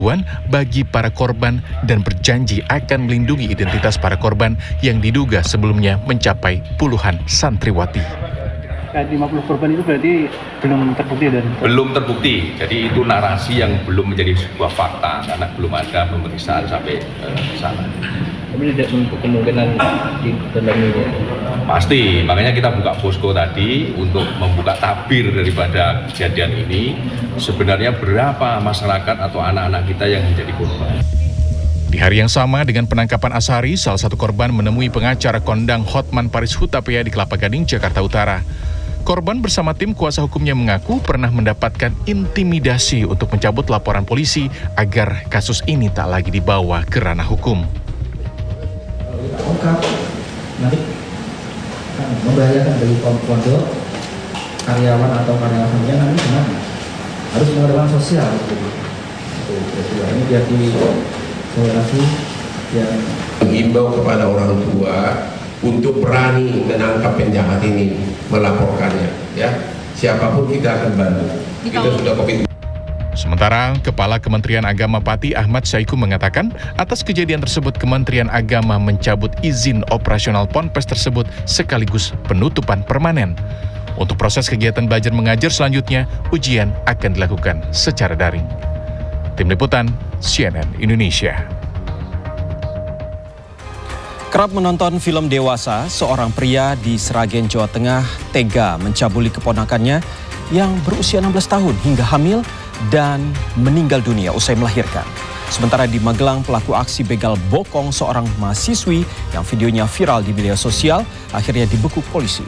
bagi para korban dan berjanji akan melindungi identitas para korban yang diduga sebelumnya mencapai puluhan santriwati. 50 korban itu berarti belum terbukti dan belum terbukti. Jadi itu narasi yang belum menjadi sebuah fakta karena belum ada pemeriksaan sampai sana. Tapi tidak menutup kemungkinan di dalamnya. Pasti, makanya kita buka posko tadi untuk membuka tabir daripada kejadian ini. Sebenarnya berapa masyarakat atau anak-anak kita yang menjadi korban. Di hari yang sama dengan penangkapan Ashari, salah satu korban menemui pengacara kondang Hotman Paris Hutapea di Kelapa Gading, Jakarta Utara. Korban bersama tim kuasa hukumnya mengaku pernah mendapatkan intimidasi untuk mencabut laporan polisi agar kasus ini tak lagi dibawa ke ranah hukum. Ungkap nanti membahayakan bagi pondok, karyawan atau karyawannya nanti gimana? Harus mengadakan sosial ini biar disolidasi yang mengimbau kepada orang tua untuk berani menangkap penjahat ini, melaporkannya, ya. Siapapun kita akan bantu. Kita sudah COVID. Sementara Kepala Kementerian Agama Pati Ahmad Saiku mengatakan, atas kejadian tersebut Kementerian Agama mencabut izin operasional ponpes tersebut sekaligus penutupan permanen. Untuk proses kegiatan belajar mengajar selanjutnya, ujian akan dilakukan secara daring. Tim Liputan, CNN Indonesia. Kerap menonton film dewasa, seorang pria di Sragen, Jawa Tengah tega mencabuli keponakannya yang berusia 16 tahun hingga hamil dan meninggal dunia usai melahirkan. Sementara di Magelang, pelaku aksi begal bokong seorang mahasiswi yang videonya viral di media sosial akhirnya dibekuk polisi.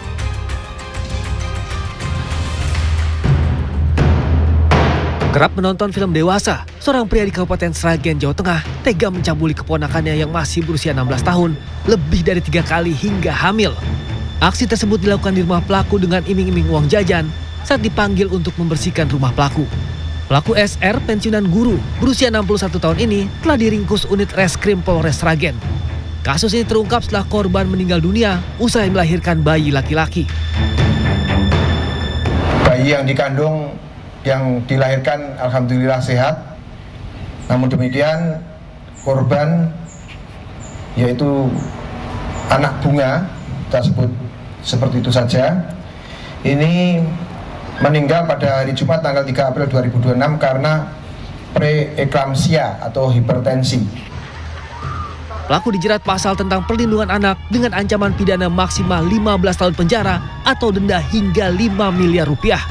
Kerap menonton film dewasa, seorang pria di Kabupaten Sragen, Jawa Tengah tega mencabuli keponakannya yang masih berusia 16 tahun lebih dari 3 kali hingga hamil. Aksi tersebut dilakukan di rumah pelaku dengan iming-iming uang jajan saat dipanggil untuk membersihkan rumah pelaku. Pelaku SR, pensiunan guru, berusia 61 tahun ini telah diringkus unit Reskrim Polres Sragen. Kasus ini terungkap setelah korban meninggal dunia usai melahirkan bayi laki-laki. Bayi yang dikandung yang dilahirkan alhamdulillah sehat. Namun demikian korban yaitu anak bunga, kita sebut seperti itu saja, ini meninggal pada hari Jumat tanggal 3 April 2026 karena preeklamsia atau hipertensi. Pelaku dijerat pasal tentang perlindungan anak dengan ancaman pidana maksimal 15 tahun penjara atau denda hingga 5 miliar rupiah.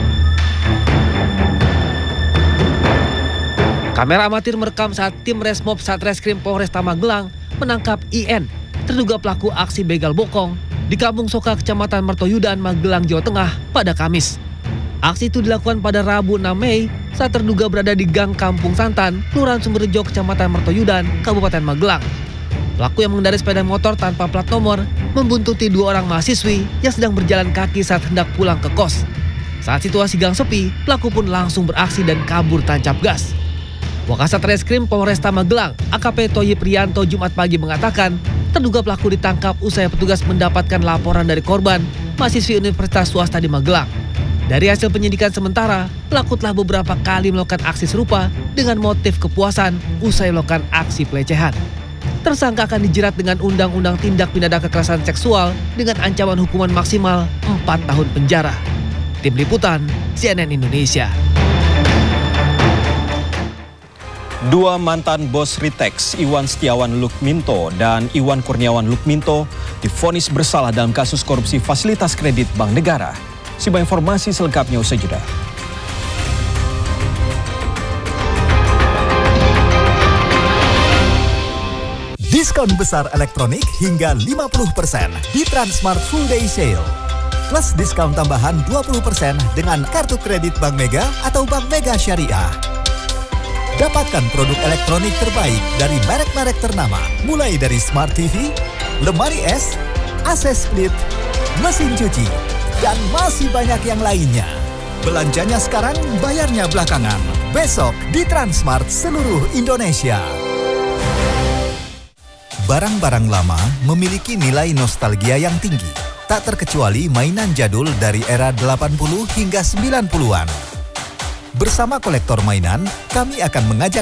Kamera amatir merekam saat tim Resmob Satreskrim Polresta Magelang menangkap IN, terduga pelaku aksi begal bokong, di Kampung Soka, Kecamatan Mertoyudan, Magelang, Jawa Tengah pada Kamis. Aksi itu dilakukan pada Rabu 6 Mei saat terduga berada di Gang Kampung Santan, Kelurahan Sumberjo, Kecamatan Mertoyudan, Kabupaten Magelang. Pelaku yang mengendarai sepeda motor tanpa plat nomor membuntuti 2 orang mahasiswi yang sedang berjalan kaki saat hendak pulang ke kos. Saat situasi gang sepi, pelaku pun langsung beraksi dan kabur tancap gas. Wakasat Reskrim Polresta Magelang, AKP Toyi Priyanto Jumat pagi mengatakan, terduga pelaku ditangkap usai petugas mendapatkan laporan dari korban, mahasiswi Universitas Swasta di Magelang. Dari hasil penyidikan sementara, pelaku telah beberapa kali melakukan aksi serupa dengan motif kepuasan usai melakukan aksi pelecehan. Tersangka akan dijerat dengan Undang-Undang Tindak Pidana Kekerasan Seksual dengan ancaman hukuman maksimal 4 tahun penjara. Tim Liputan, CNN Indonesia. 2 mantan bos Ritex, Iwan Setiawan Lukminto dan Iwan Kurniawan Lukminto, divonis bersalah dalam kasus korupsi fasilitas kredit Bank Negara. Simak informasi selengkapnya usai jeda. Diskon besar elektronik hingga 50% di Transmart Full Day Sale. Plus diskon tambahan 20% dengan kartu kredit Bank Mega atau Bank Mega Syariah. Dapatkan produk elektronik terbaik dari merek-merek ternama, mulai dari Smart TV, lemari es, AC split, mesin cuci, dan masih banyak yang lainnya. Belanjanya sekarang, bayarnya belakangan. Besok di Transmart seluruh Indonesia. Barang-barang lama memiliki nilai nostalgia yang tinggi, tak terkecuali mainan jadul dari era 80 hingga 90-an. Bersama kolektor mainan, kami akan mengajak